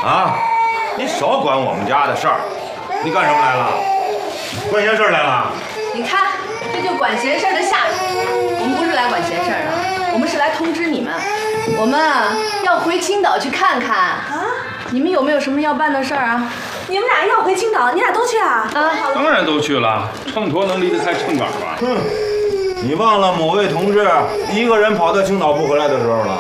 啊，你少管我们家的事儿。你干什么来了？管闲事儿来了？ 你看，这就管闲事儿的下场。我们不是来管闲事儿的，我们是来通知你们，我们要回青岛去看看啊。你们有没有什么要办的事儿啊？ 你们俩要回青岛，你俩都去啊？ 当然都去了，秤砣能离得开秤杆吗？ 哼，你忘了某位同志一个人跑到青岛不回来的时候了？